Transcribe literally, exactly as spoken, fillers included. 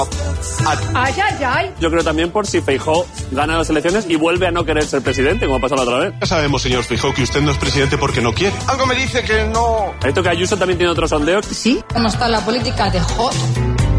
Ay, ay, ay. Yo creo también por si Feijóo gana las elecciones y vuelve a no querer ser presidente, como ha pasado la otra vez. Ya sabemos, señor Feijóo, que usted no es presidente porque no quiere. Algo me dice que no... ¿Ha visto que Ayuso también tiene otro sondeo? Sí. ¿Cómo está la política de hot?